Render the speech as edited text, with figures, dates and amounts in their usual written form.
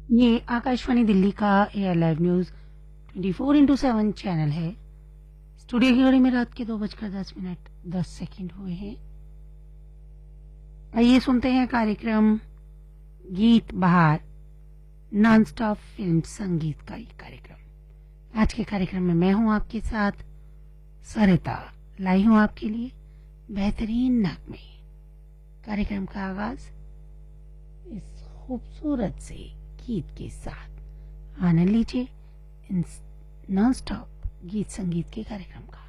ये आकाशवाणी दिल्ली का air live news 24/7 channel है। स्टूडियो की घड़ी में रात के 2:10 हुए हैं। आइए सुनते हैं कार्यक्रम गीत बहार नॉन स्टॉप फिल्म संगीत का ये कार्यक्रम। आज के कार्यक्रम में मैं हूं आपके साथ सरिता, लाई हूं आपके लिए बेहतरीन नगमे। कार्यक्रम का आगाज इस खूबसूरत से गीत के साथ। आनंद लीजिए इन नॉन स्टॉप गीत संगीत के कार्यक्रम का।